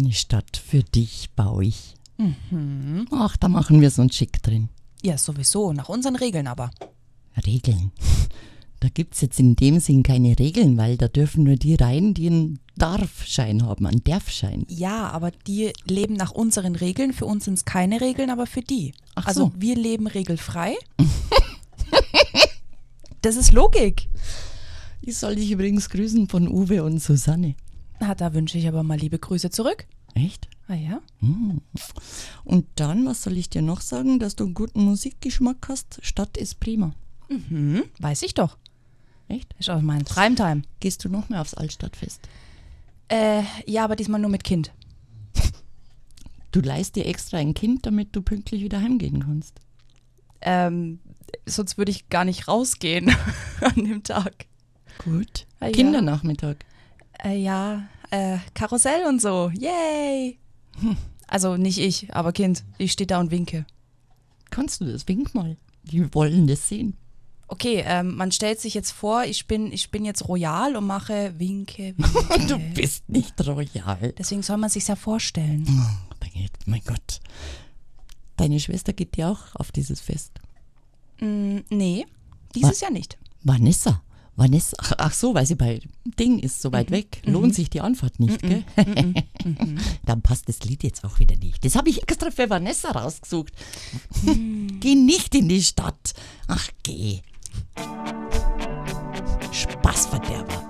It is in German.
Eine Stadt für dich baue ich. Mhm. Ach, da machen wir es uns schick drin. Ja, sowieso, nach unseren Regeln aber. Regeln. Da gibt es jetzt in dem Sinn keine Regeln, weil da dürfen nur die rein, die einen Darfschein haben, einen Darfschein. Ja, aber die leben nach unseren Regeln. Für uns sind es keine Regeln, aber für die. Ach also so. wir leben regelfrei. Das ist Logik. Ich soll dich übrigens grüßen von Uwe und Susanne. Da wünsche ich aber mal liebe Grüße zurück. Echt? Ah ja? Und dann, was soll ich dir noch sagen, dass du einen guten Musikgeschmack hast? Stadt ist prima. Mhm, weiß ich doch. Echt? Ist auch mein Primetime. Gehst du noch mehr aufs Altstadtfest? Ja, aber diesmal nur mit Kind. Du leihst dir extra ein Kind, damit du pünktlich wieder heimgehen kannst. Sonst würde ich gar nicht rausgehen an dem Tag. Gut. Ja. Kindernachmittag. Karussell und so. Yay! Also nicht ich, aber Kind. Ich stehe da und winke. Kannst du das? Wink mal. Die wollen das sehen. Okay, man stellt sich jetzt vor, ich bin jetzt royal und mache Winke. Du bist nicht royal. Deswegen soll man sich's ja vorstellen. Oh, mein Gott. Deine Schwester geht ja auch auf dieses Fest. Nee, dieses Jahr nicht. Vanessa. Ach so, weil sie bei Ding ist, so weit weg. Lohnt sich die Anfahrt nicht, gell? Dann passt das Lied jetzt auch wieder nicht. Das habe ich extra für Vanessa rausgesucht. Geh nicht in die Stadt. Ach, geh. Spaßverderber.